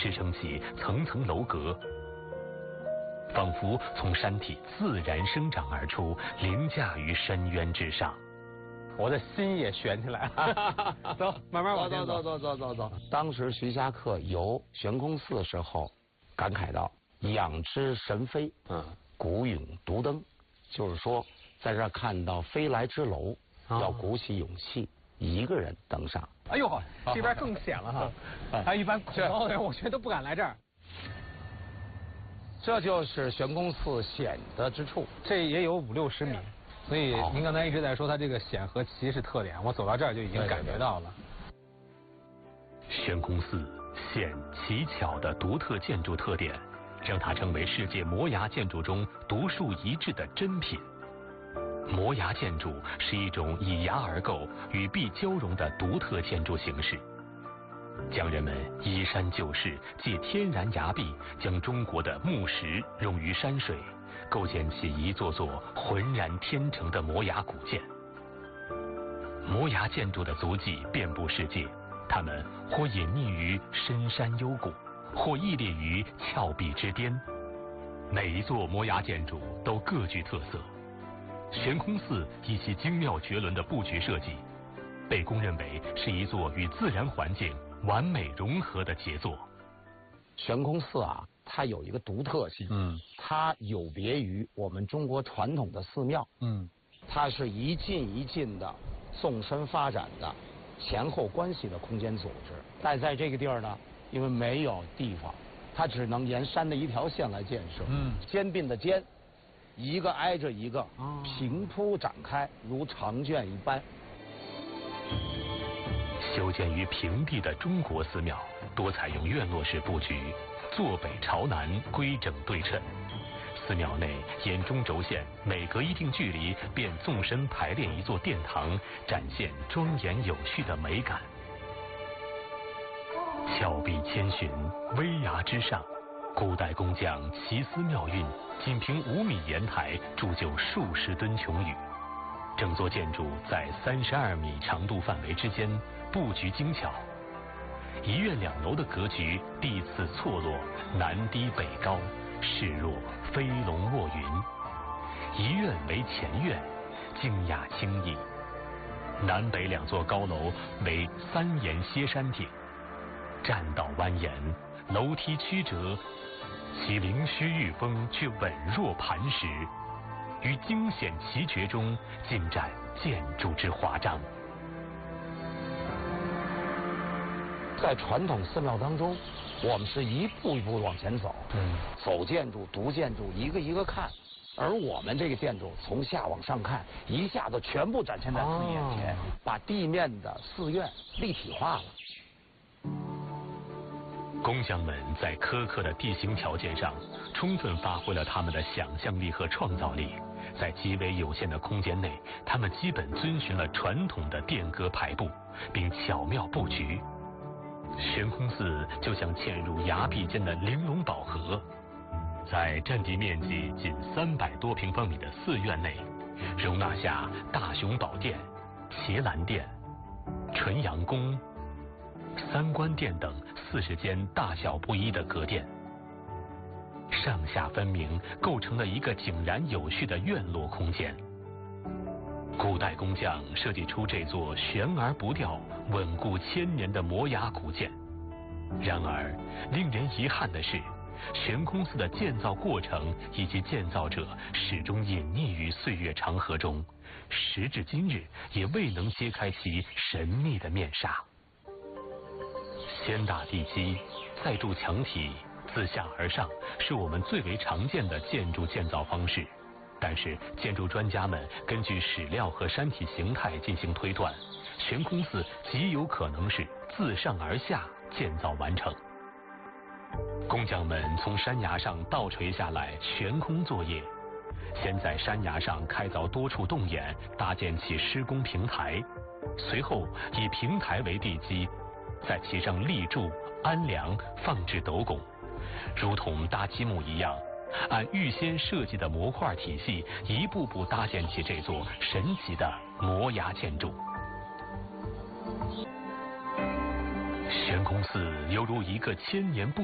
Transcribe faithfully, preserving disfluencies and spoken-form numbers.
支撑起层层楼阁，仿佛从山体自然生长而出，凌驾于深渊之上。 我的心也悬起来了。走，慢慢往前走。走走走走走。当时徐霞客游悬空寺的时候，感慨到：“仰之神飞，嗯，鼓勇独登。”就是说，在这儿看到飞来之楼，哦、要鼓起勇气，一个人登上。 哎呦，这边更险了哈！还有一般恐高的人，我觉得都不敢来这儿。 这就是悬空寺险的之处， 这也有五六十米。所以您刚才一直在说它这个险和奇是特点，我走到这儿就已经感觉到了。 悬空寺险奇巧的独特建筑特点，让它成为世界摩崖建筑中独树一帜的珍品。摩崖建筑是一种以崖而构、与壁交融的独特建筑形式，将人们依山就势，借天然崖壁将中国的木石融于山水，构建起一座座浑然天成的摩崖古建。摩崖建筑的足迹遍布世界，它们或隐匿于深山幽谷，或屹立于峭壁之巅。每一座摩崖建筑都各具特色。悬空寺以其精妙绝伦的布局设计，被公认为是一座与自然环境完美融合的杰作。 悬空寺啊，它有一个独特性， 嗯， 它有别于我们中国传统的寺庙， 嗯， 它是一进一进的纵深发展的前后关系的空间组织。但在这个地儿呢，因为没有地方，它只能沿山的一条线来建设， 嗯， 肩并的肩，一个挨着一个，哦、平铺展开，如长卷一般。 修建于平地的中国寺庙多采用院落式布局，坐北朝南，规整对称。寺庙内沿中轴线每隔一定距离便纵深排列一座殿堂，展现庄严有序的美感。峭壁千寻，危崖之上，古代工匠奇思妙运，仅凭五米岩台铸就数十吨琼宇。整座建筑在三十二米长度范围之间布局精巧，一院两楼的格局地次错落，南低北高，势若飞龙卧云。一院为前院，静雅清逸。南北两座高楼为三檐歇山顶，栈道蜿蜒，楼梯曲折，其灵虚玉峰却稳若磐石，于惊险奇绝中尽展建筑之华章。 在传统寺庙当中，我们是一步一步往前走， 嗯， 走建筑、读建筑，一个一个看。而我们这个建筑从下往上看，一下子全部展现在自己眼前，哦、把地面的寺院立体化了。 工匠们在苛刻的地形条件上，充分发挥了他们的想象力和创造力。在极为有限的空间内，他们基本遵循了传统的殿阁排布，并巧妙布局。悬空寺就像嵌入崖壁间的玲珑宝盒，在占地面积仅三百多平方米的寺院内，容纳下大雄宝殿、伽蓝殿、纯阳宫、三官殿等四十间大小不一的阁殿，上下分明，构成了一个井然有序的院落空间。古代工匠设计出这座悬而不掉、稳固千年的摩崖古建。然而，令人遗憾的是，悬空寺的建造过程以及建造者始终隐匿于岁月长河中，时至今日也未能揭开其神秘的面纱。先打地基，再筑墙体，自下而上，是我们最为常见的建筑建造方式。但是，建筑专家们根据史料和山体形态进行推断，悬空寺极有可能是自上而下建造完成。工匠们从山崖上倒垂下来，悬空作业，先在山崖上开凿多处洞眼，搭建起施工平台，随后以平台为地基，在其上立柱、安梁、放置斗拱，如同搭积木一样，按预先设计的模块体系，一步步搭建起这座神奇的摩崖建筑。悬空寺犹如一个千年不